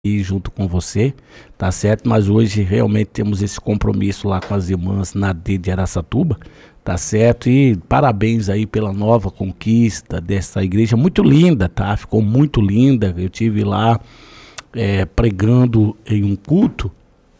e junto com você, tá certo? Mas hoje realmente temos esse compromisso lá com as irmãs na D de Araçatuba, tá certo? E parabéns aí pela nova conquista dessa igreja, muito linda, tá? Ficou muito linda. Eu tive lá pregando em um culto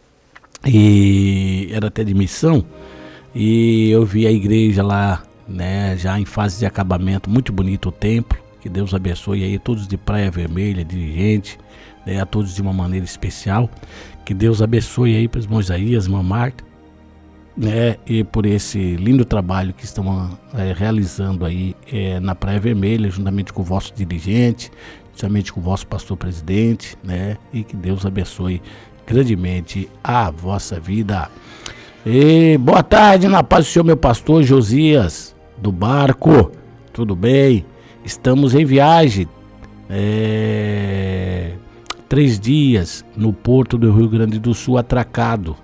e era até de missão, e eu vi a igreja lá, né, já em fase de acabamento, muito bonito o templo. Que Deus abençoe aí todos de Praia Vermelha, dirigente, né, a todos de uma maneira especial. Que Deus abençoe aí para os irmãos Isaías, irmã Marta, né, e por esse lindo trabalho que estão realizando aí na Praia Vermelha, juntamente com o vosso dirigente, juntamente com o vosso pastor presidente, né, e que Deus abençoe grandemente a vossa vida. E boa tarde, na paz do Senhor, meu pastor Josias do Barco, tudo bem? Estamos em viagem, 3 dias no porto do Rio Grande do Sul atracado,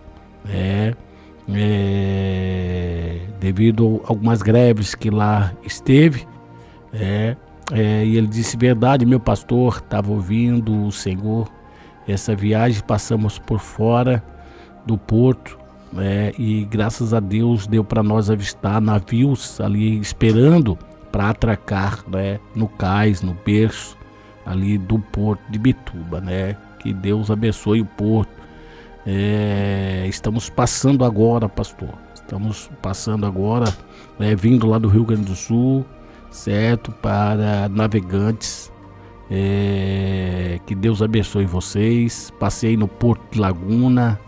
devido a algumas greves que lá esteve, e ele disse: verdade, meu pastor, estava ouvindo o Senhor. Essa viagem passamos por fora do porto, e graças a Deus deu para nós avistar navios ali esperando para atracar, né, no cais, no berço ali do porto de Bituba, né? Que Deus abençoe o porto. Estamos passando agora, pastor. Estamos passando agora, vindo lá do Rio Grande do Sul, certo? Para Navegantes. Que Deus abençoe vocês. Passei no Porto de Laguna,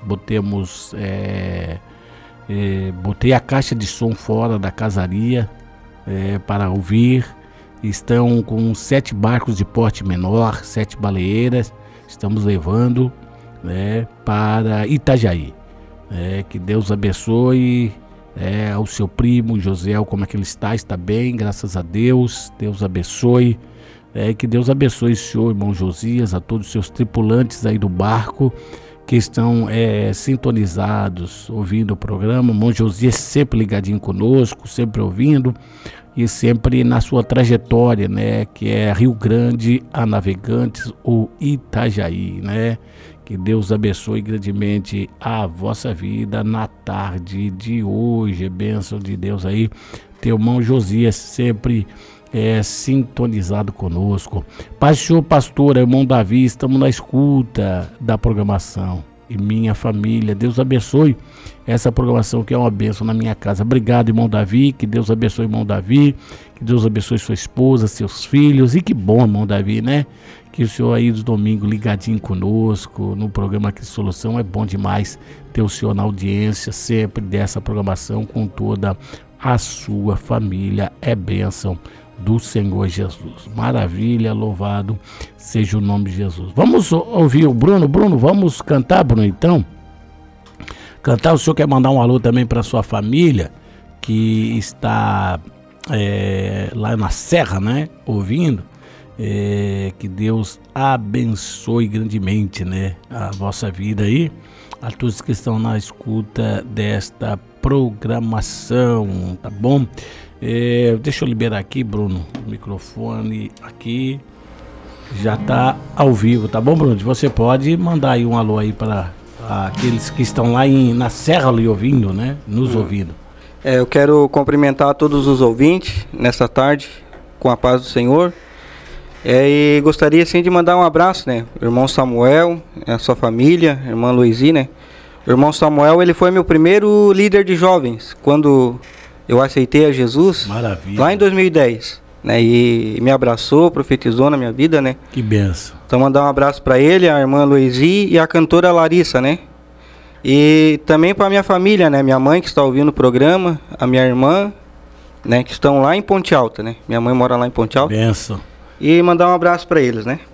botei a caixa de som fora da casaria para ouvir. Estão com 7 barcos de porte menor, 7 baleeiras. Estamos levando, para Itajaí. Que Deus abençoe ao seu primo José, como é que ele está? Está bem, graças a Deus. Deus abençoe. Que Deus abençoe o senhor, irmão Josias, a todos os seus tripulantes aí do barco que estão sintonizados, ouvindo o programa. Irmão Josias sempre ligadinho conosco, sempre ouvindo e sempre na sua trajetória, né, que é Rio Grande a Navegantes ou Itajaí, né? Que Deus abençoe grandemente a vossa vida na tarde de hoje. Bênção de Deus aí, teu irmão Josias sempre sintonizado conosco. Paz do Senhor, pastor, irmão Davi, estamos na escuta da programação. E minha família, Deus abençoe essa programação que é uma bênção na minha casa. Obrigado, irmão Davi, que Deus abençoe, irmão Davi, que Deus abençoe sua esposa, seus filhos. E que bom, irmão Davi, né? Que o senhor aí dos domingos ligadinho conosco no programa Aqui Solução. É bom demais ter o senhor na audiência sempre dessa programação com toda a sua família. É bênção do Senhor Jesus. Maravilha, louvado seja o nome de Jesus. Vamos ouvir o Bruno. Bruno, vamos cantar, Bruno, então? Cantar, o senhor quer mandar um alô também para sua família, que está lá na Serra, né, ouvindo. Que Deus abençoe grandemente, né, a vossa vida aí, a todos que estão na escuta desta programação, tá bom? Deixa eu liberar aqui, Bruno, o microfone aqui já tá ao vivo, tá bom, Bruno? Você pode mandar aí um alô aí para aqueles que estão lá na Serra ali ouvindo, né? Nos ouvindo. Eu quero cumprimentar todos os ouvintes nessa tarde com a paz do Senhor. E gostaria sim de mandar um abraço, né? O irmão Samuel, a sua família, a irmã Luizy, né? O irmão Samuel, ele foi meu primeiro líder de jovens quando eu aceitei a Jesus. Maravilha. Lá em 2010, né? E me abraçou, profetizou na minha vida, né? Que benção. Então mandar um abraço para ele, a irmã Luizy e a cantora Larissa, né? E também para minha família, né? Minha mãe que está ouvindo o programa, a minha irmã, né? Que estão lá em Ponte Alta, né? Minha mãe mora lá em Ponte Alta. Benção. E mandar um abraço para eles, né?